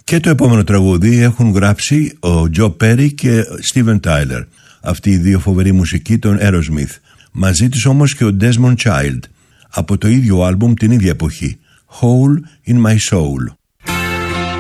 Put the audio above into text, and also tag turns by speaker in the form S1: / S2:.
S1: Και το επόμενο τραγούδι έχουν γράψει ο Τζο Πέρι και Στίβεν Τάιλερ. Αυτοί οι δύο φοβεροί μουσικοί των Aerosmith. Μαζί τους όμως και ο Desmond Child. Από το ίδιο άλμπουμ την ίδια εποχή. Hole in My Soul.